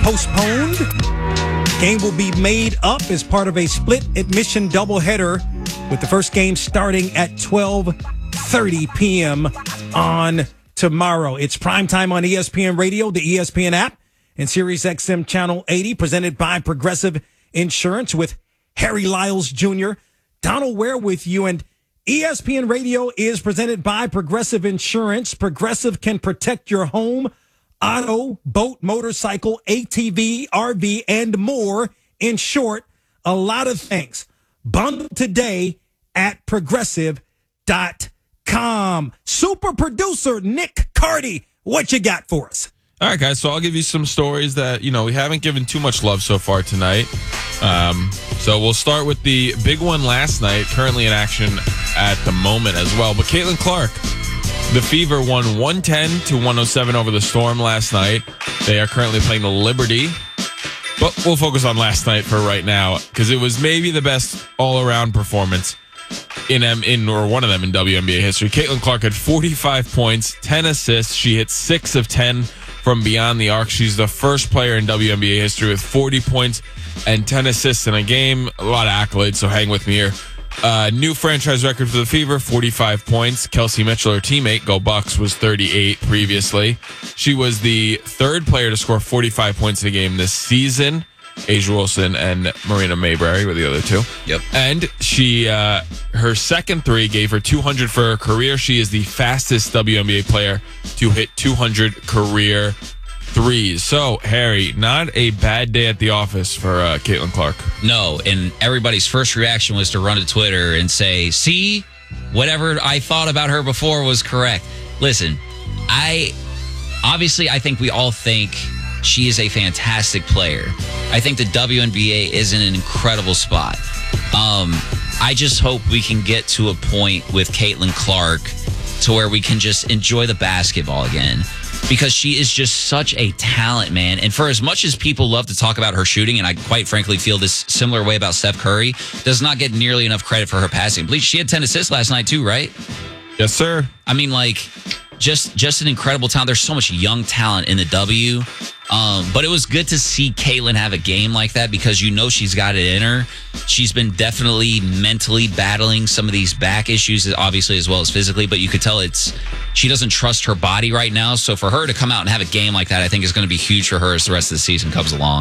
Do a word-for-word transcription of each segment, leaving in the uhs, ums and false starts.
postponed. Game will be made up as part of a split admission doubleheader, with the first game starting at twelve thirty p.m. on tomorrow. It's primetime on E S P N Radio, the E S P N app, and Sirius X M Channel eighty, presented by Progressive Insurance with Harry Lyles Junior Donald Ware with you. And E S P N Radio is presented by Progressive Insurance. Progressive can protect your home, auto, boat, motorcycle, A T V, R V, and more. In short, a lot of things. Bundle today at progressive dot com. Super producer Nick Cardy, what you got for us? All right, guys, so I'll give you some stories that, you know, we haven't given too much love so far tonight. Um, so we'll start with the big one last night, currently in action at the moment as well. But Caitlin Clark, the Fever won one ten to one oh seven over the Storm last night. They are currently playing the Liberty. But we'll focus on last night for right now, because it was maybe the best all-around performance in M in or one of them in W N B A history. Caitlin Clark had forty-five points, ten assists. She hit six of ten from beyond the arc. She's the first player in W N B A history with forty points and ten assists in a game. A lot of accolades, so hang with me here. Uh, new franchise record for the Fever, forty-five points. Kelsey Mitchell, her teammate, go Bucks, was thirty-eight previously. She was the third player to score forty-five points in a game this season. A'ja Wilson and Marina Mayberry were the other two. Yep. And she, uh, her second three gave her two hundred for her career. She is the fastest W N B A player to hit two hundred career threes. So, Harry, not a bad day at the office for uh, Caitlin Clark. No, and everybody's first reaction was to run to Twitter and say, see, whatever I thought about her before was correct. Listen, I obviously, I think we all think she is a fantastic player. I think the W N B A is in an incredible spot. Um, I just hope we can get to a point with Caitlin Clark to where we can just enjoy the basketball again, because she is just such a talent, man. And for as much as people love to talk about her shooting, and I quite frankly feel this similar way about Steph Curry, does not get nearly enough credit for her passing. Bleach, she had ten assists last night too, right? Yes, sir. I mean, like, just just an incredible talent. There's so much young talent in the W. Um, but it was good to see Caitlin have a game like that, because you know she's got it in her. She's been definitely mentally battling some of these back issues, obviously, as well as physically. But you could tell it's she doesn't trust her body right now. So for her to come out and have a game like that, I think is going to be huge for her as the rest of the season comes along.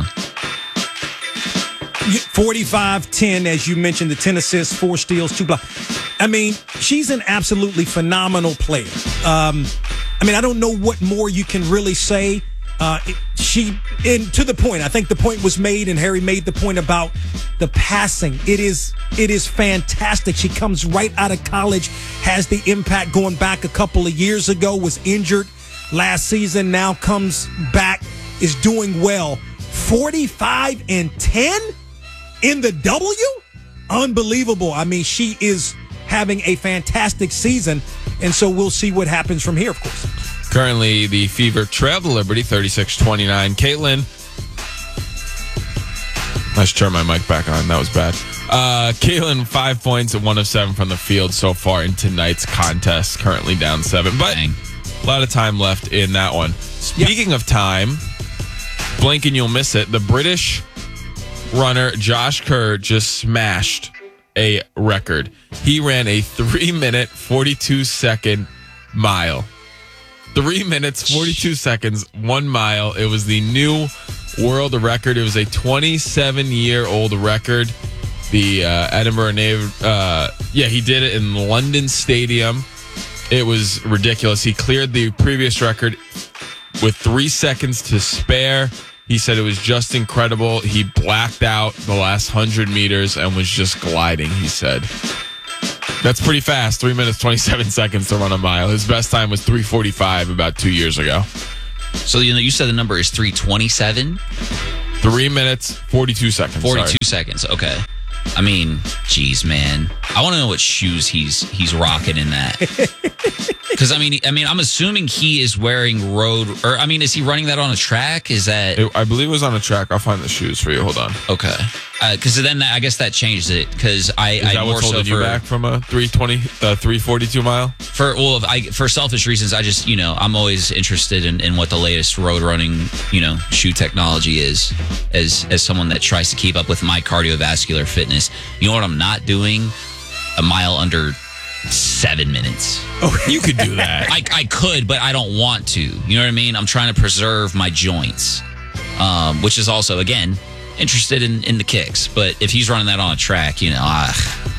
forty-five ten, as you mentioned, the ten assists, four steals, two blocks. I mean, she's an absolutely phenomenal player. Um, I mean, I don't know what more you can really say. Uh, she, and to the point, I think the point was made, and Harry made the point about the passing. It is, it is fantastic. She comes right out of college, has the impact going back a couple of years ago, was injured last season, now comes back, is doing well. forty-five and ten in the W? Unbelievable. I mean, she is having a fantastic season, and so we'll see what happens from here, of course. Currently, the Fever trail the Liberty thirty-six twenty-nine. Caitlin. I should turn my mic back on. That was bad. Uh, Caitlin, five points and one of seven from the field so far in tonight's contest. Currently down seven. But Dang. a lot of time left in that one. Speaking yep. of time, blink and you'll miss it. The British runner Josh Kerr just smashed a record. He ran a three minute, forty-two second mile. Three minutes, forty-two seconds, one mile. It was the new world record. It was a twenty-seven-year-old record. The uh, Edinburgh Navy, uh, yeah, he did it in London Stadium. It was ridiculous. He cleared the previous record with three seconds to spare. He said it was just incredible. He blacked out the last one hundred meters and was just gliding, he said. That's pretty fast. Three minutes, twenty-seven seconds to run a mile. His best time was three forty-five about two years ago. So, you know, you said the number is three twenty-seven? Three minutes, forty-two seconds. forty-two sorry. seconds. Okay. I mean, geez, man. I want to know what shoes he's he's rocking in that. Because, I mean, I mean, I'm assuming he is wearing road, or, I mean, is he running that on a track? Is that... It, I believe it was on a track. I'll find the shoes for you. Hold on. Okay. Because uh, then that, I guess that changed it. Because I, Is I that more what's holding so you for, back from a three twenty, uh, three forty-two mile? For well, I, for selfish reasons, I just you know I'm always interested in, in what the latest road running you know shoe technology is. As as someone that tries to keep up with my cardiovascular fitness, you know what I'm not doing? A mile under seven minutes. Oh, You could do that. I I could, but I don't want to. You know what I mean? I'm trying to preserve my joints, um, which is also again. Interested in, in the kicks, but if he's running that on a track, you know, I,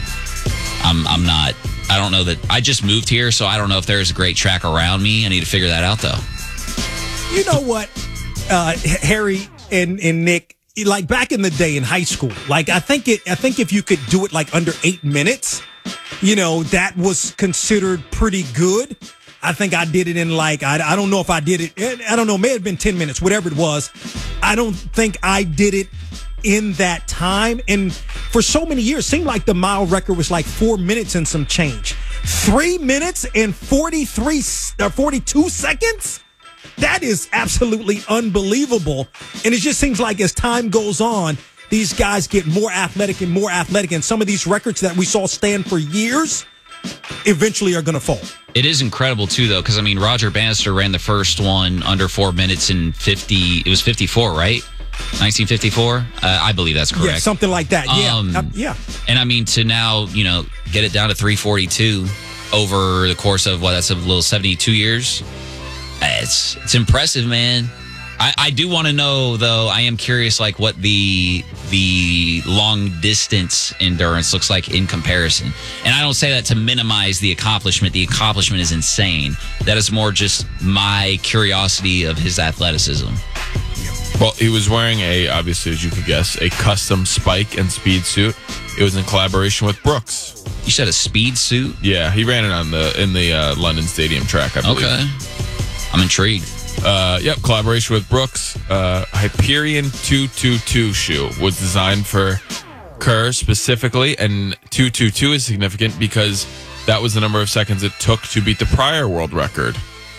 I'm I'm not. I don't know that. I just moved here, so I don't know if there's a great track around me. I need to figure that out, though. You know what, uh, Harry and, and Nick, like back in the day in high school, like I think it. I think if you could do it like under eight minutes, you know, that was considered pretty good. I think I did it in like, I, I don't know if I did it, I don't know, it may have been ten minutes, whatever it was. I don't think I did it in that time. And for so many years, it seemed like the mile record was like four minutes and some change. Three minutes and forty-three or forty-two seconds? That is absolutely unbelievable. And it just seems like as time goes on, these guys get more athletic and more athletic. And some of these records that we saw stand for years eventually are going to fall. It is incredible, too, though, because, I mean, Roger Bannister ran the first one under four minutes and fifty, it was fifty-four, right? nineteen fifty-four? Uh, I believe that's correct. Yeah, something like that. Yeah. Um, uh, yeah. And, I mean, to now, you know, get it down to three forty-two over the course of, what, that's a little seventy-two years? It's, it's impressive, man. I, I do want to know, though, I am curious, like, what the the long distance endurance looks like in comparison. And I don't say that to minimize the accomplishment. The accomplishment is insane. That is more just my curiosity of his athleticism. Well, he was wearing a, obviously, as you could guess, a custom spike and speed suit. It was in collaboration with Brooks. You said a speed suit? Yeah, he ran it on the in the uh, London Stadium track, I believe. Okay. I'm intrigued. Uh, yep, collaboration with Brooks. Uh, Hyperion two twenty-two shoe was designed for Kerr specifically, and two twenty-two is significant because that was the number of seconds it took to beat the prior world record.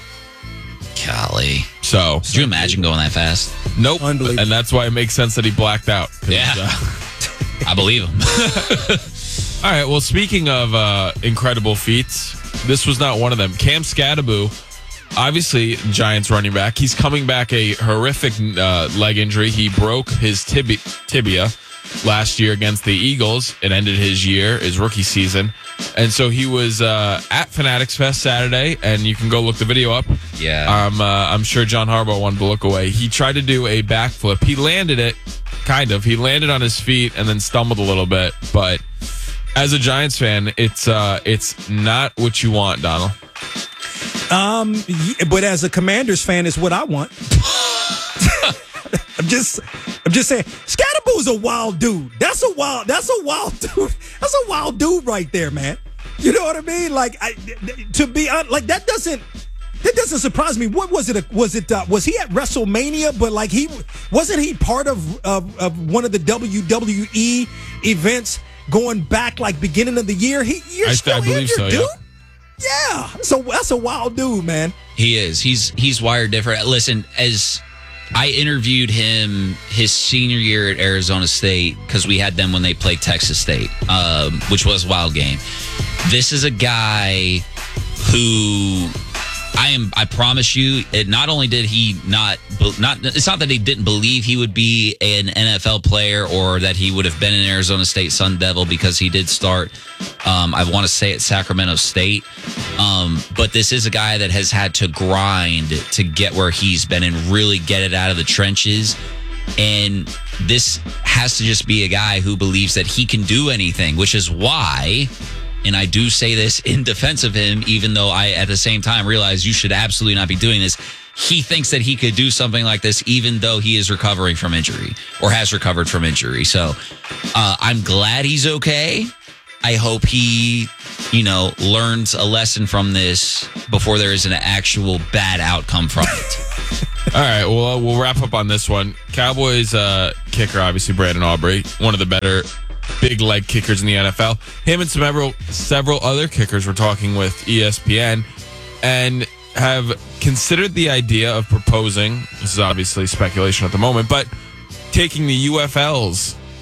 Golly. So, Could you imagine going that fast? Nope. Unbelievable. And that's why it makes sense that he blacked out. Yeah. Uh, I believe him. all right, well, speaking of uh, incredible feats, this was not one of them. Cam Scadaboo, obviously Giants running back, he's coming back a horrific uh, leg injury. He broke his tibi- tibia last year against the Eagles. It ended his year, his rookie season. And so he was uh, at Fanatics Fest Saturday, and you can go look the video up. Yeah. Um, uh, I'm sure John Harbaugh wanted to look away. He tried to do a backflip. He landed it, kind of. He landed on his feet and then stumbled a little bit. But as a Giants fan, it's uh, it's not what you want, Donald. Um, yeah, but as a Commanders fan, is what I want. I'm just, I'm just saying, Scadaboo's a wild dude. That's a wild, that's a wild dude. That's a wild dude right there, man. You know what I mean? Like, I, to be honest, like that doesn't, that doesn't surprise me. What was it? Was it? Uh, was he at WrestleMania? But like, he wasn't he part of, of of one of the W W E events going back like beginning of the year? He, you're I, still I believe injured, so, dude. yeah. Yeah, so that's a wild dude, man. He is. He's he's wired different. Listen, as I interviewed him his senior year at Arizona State, because we had them when they played Texas State, um, which was a wild game. This is a guy who I am. I promise you, it not only did he not not. It's not that he didn't believe he would be an N F L player or that he would have been an Arizona State Sun Devil, because he did start. Um, I want to say at Sacramento State. Um, but this is a guy that has had to grind to get where he's been and really get it out of the trenches. And this has to just be a guy who believes that he can do anything, which is why, and I do say this in defense of him, even though I at the same time realize you should absolutely not be doing this. He thinks that he could do something like this, even though he is recovering from injury or has recovered from injury. So uh, I'm glad he's okay. I hope he, you know, learns a lesson from this before there is an actual bad outcome from it. All right, well, uh, we'll wrap up on this one. Cowboys uh, kicker, obviously, Brandon Aubrey, one of the better big leg kickers in the N F L. Him and several, several other kickers were talking with E S P N and have considered the idea of proposing, this is obviously speculation at the moment, but taking the U F Ls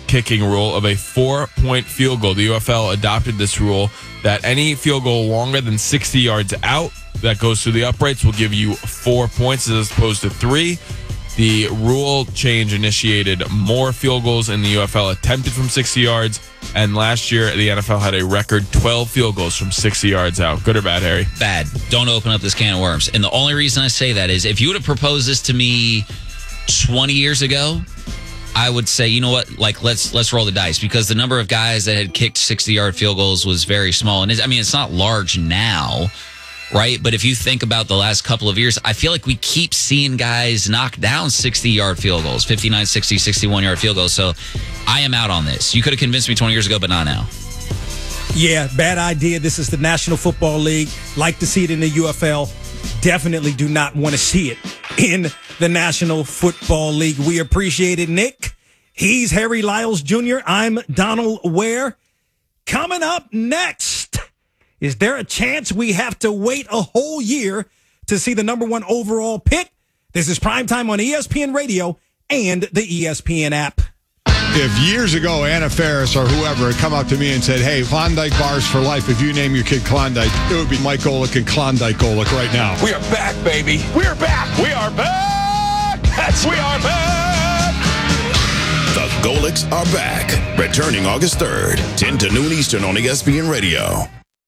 kicking rule of a four-point field goal. The U F L adopted this rule that any field goal longer than sixty yards out that goes through the uprights will give you four points as opposed to three. The rule change initiated more field goals in the U F L attempted from sixty yards, and last year the N F L had a record twelve field goals from sixty yards out. Good or bad, Harry? Bad. Don't open up this can of worms. And the only reason I say that is if you would have proposed this to me twenty years ago, I would say, you know what, like, let's let's roll the dice, because the number of guys that had kicked sixty-yard field goals was very small. And it's, I mean, it's not large now, right? But if you think about the last couple of years, I feel like we keep seeing guys knock down sixty-yard field goals, fifty-nine, sixty, sixty-one-yard field goals. So I am out on this. You could have convinced me twenty years ago, but not now. Yeah, bad idea. This is the National Football League. Like to see it in the U F L. Definitely do not want to see it in the National Football League. We appreciate it, Nick. He's Harry Lyles Junior I'm Donald Ware. Coming up next, is there a chance we have to wait a whole year to see the number one overall pick? This is Primetime on E S P N Radio and the E S P N app. If years ago Anna Faris or whoever had come up to me and said, hey, Klondike bars for life, if you name your kid Klondike, it would be Mike Golick and Klondike Golick right now. We are back, baby. We are back. We are back. That's we are back. The Golicks are back. Returning August third, ten to noon Eastern on E S P N Radio.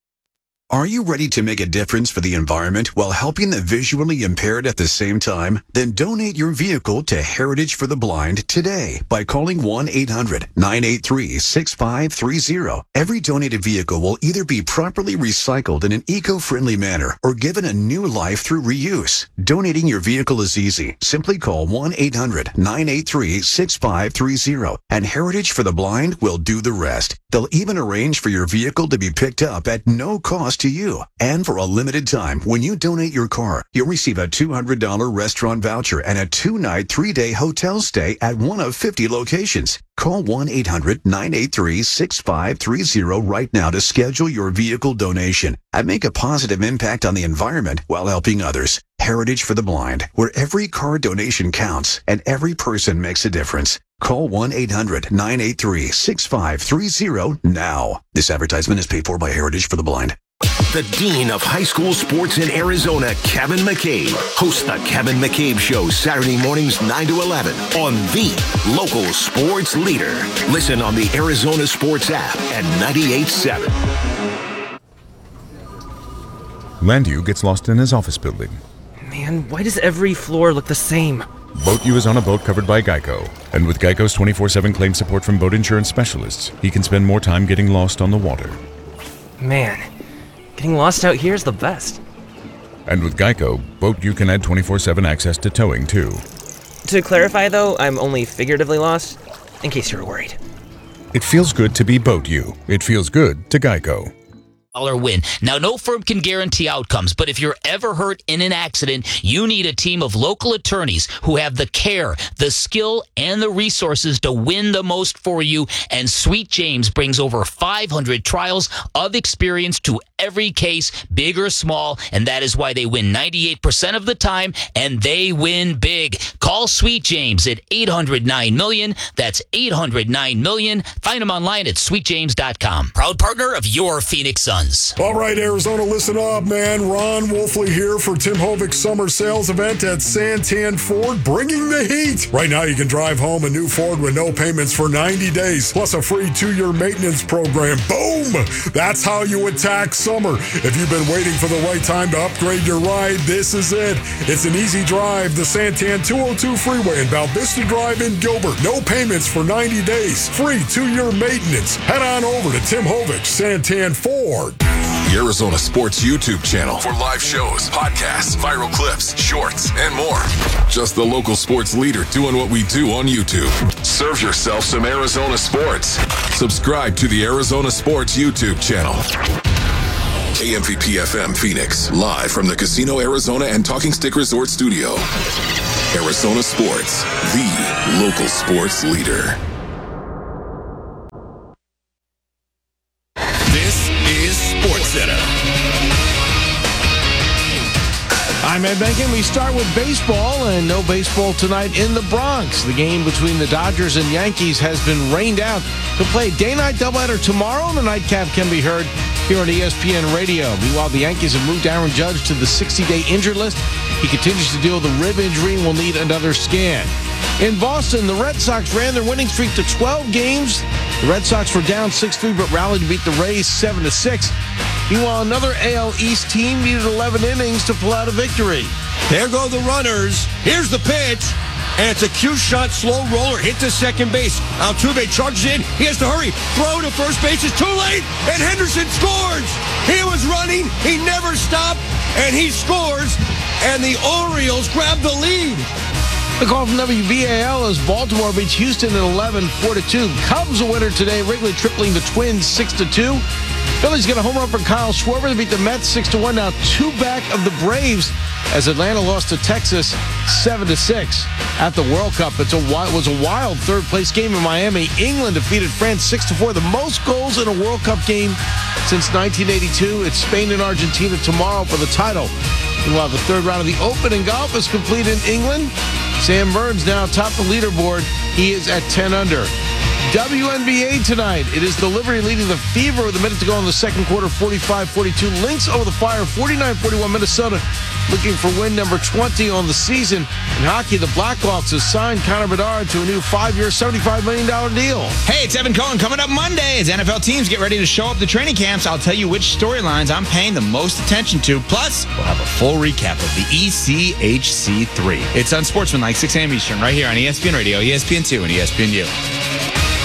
Are you ready to make a difference for the environment while helping the visually impaired at the same time? Then donate your vehicle to Heritage for the Blind today by calling one eight hundred nine eight three six five three zero. Every donated vehicle will either be properly recycled in an eco-friendly manner or given a new life through reuse. Donating your vehicle is easy. Simply call one eight hundred nine eight three six five three zero and Heritage for the Blind will do the rest. They'll even arrange for your vehicle to be picked up at no cost to you. And for a limited time, when you donate your car, you'll receive a two hundred dollars restaurant voucher and a two-night, three-day hotel stay at one of fifty locations. Call one eight hundred nine eight three six five three zero right now to schedule your vehicle donation and make a positive impact on the environment while helping others. Heritage for the Blind, where every car donation counts and every person makes a difference. Call one eight hundred nine eight three six five three zero now. This advertisement is paid for by Heritage for the Blind. The Dean of High School Sports in Arizona, Kevin McCabe, hosts the Kevin McCabe Show Saturday mornings nine to eleven on the local sports leader. Listen on the Arizona Sports app at ninety-eight point seven. Landu gets lost in his office building. Man, why does every floor look the same? BoatU is on a boat covered by Geico. And with Geico's twenty-four seven claim support from boat insurance specialists, he can spend more time getting lost on the water. Man, getting lost out here is the best. And with Geico, BoatU can add twenty-four seven access to towing, too. To clarify, though, I'm only figuratively lost, in case you were worried. It feels good to be BoatU. It feels good to Geico. Win. Now, no firm can guarantee outcomes, but if you're ever hurt in an accident, you need a team of local attorneys who have the care, the skill, and the resources to win the most for you. And Sweet James brings over five hundred trials of experience to every case, big or small, and that is why they win ninety-eight percent of the time, and they win big. Call Sweet James at eight hundred nine million. That's eight hundred nine million. Find them online at sweet james dot com. Proud partner of your Phoenix Suns. All right, Arizona, listen up, man. Ron Wolfley here for Tim Hovic's summer sales event at Santan Ford, bringing the heat. Right now, you can drive home a new Ford with no payments for ninety days, plus a free two-year maintenance program. Boom! That's how you attack summer. If you've been waiting for the right time to upgrade your ride, this is it. It's an easy drive, the Santan two oh two Freeway and Val Vista Drive in Gilbert. No payments for ninety days. Free two-year maintenance. Head on over to Tim Hovic's Santan Ford. The Arizona Sports YouTube channel for live shows, podcasts, viral clips, shorts, and more. Just the local sports leader doing what we do on YouTube. Serve yourself some Arizona sports. Subscribe to the Arizona Sports YouTube channel. K M V P F M Phoenix, live from the Casino Arizona and Talking Stick Resort Studio. Arizona Sports, the local sports leader. This is SportsCenter. I'm Ed Benkin. We start with baseball, and no baseball tonight in the Bronx. The game between the Dodgers and Yankees has been rained out. To play day-night doubleheader tomorrow, and the nightcap can be heard here on E S P N Radio. Meanwhile, the Yankees have moved Aaron Judge to the sixty-day injured list. He continues to deal with a rib injury and will need another scan. In Boston, the Red Sox ran their winning streak to twelve games. The Red Sox were down six three, but rallied to beat the Rays seven to six. Meanwhile, another A L East team needed eleven innings to pull out a victory. There go the runners. Here's the pitch. And it's a cue-shot, slow roller, hit to second base. Altuve charges in. He has to hurry. Throw to first base. It's too late. And Henderson scores. He was running. He never stopped. And he scores. And the Orioles grab the lead. The call from W B A L is Baltimore beats Houston at eleven, four to two. Cubs a winner today. Wrigley tripling the Twins six to two. Phillies get a home run for Kyle Schwarber to beat the Mets six to one. Now two back of the Braves as Atlanta lost to Texas seven to six. At the World Cup, it's a wild, was a wild third-place game in Miami. England defeated France six to four. The most goals in a World Cup game since nineteen eighty-two. It's Spain and Argentina tomorrow for the title. Meanwhile, the third round of the Open in golf is complete in England. Sam Burns now atop the leaderboard. He is at ten under. W N B A tonight. It is the Liberty leading the Fever with a minute to go in the second quarter, forty-five forty-two. Lynx over the Fire, forty-nine forty-one. Minnesota looking for win number twenty on the season. In hockey, the Blackhawks have signed Connor Bedard to a new five-year, seventy-five million dollars deal. Hey, it's Evan Cohen. Coming up Monday as N F L teams get ready to show up to training camps, I'll tell you which storylines I'm paying the most attention to. Plus, we'll have a full recap of the E C H C three. It's Unsportsmanlike, six a.m. Eastern, right here on E S P N Radio, E S P N two, and E S P N U.